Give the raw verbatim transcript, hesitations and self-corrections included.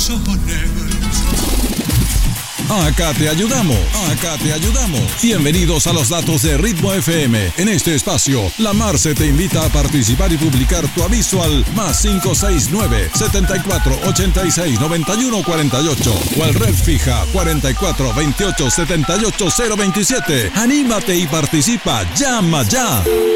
los ojos negros. Acá te ayudamos, acá te ayudamos. Bienvenidos a los datos de Ritmo F M. En este espacio, la Marce te invita a participar y publicar tu aviso al más cinco seis nueve, setenta y cuatro, ochenta y seis, noventa y uno, cuarenta y ocho o al red fija cuarenta y cuatro, veintiocho, setenta y ocho, cero veintisiete. Anímate y participa, llama ya.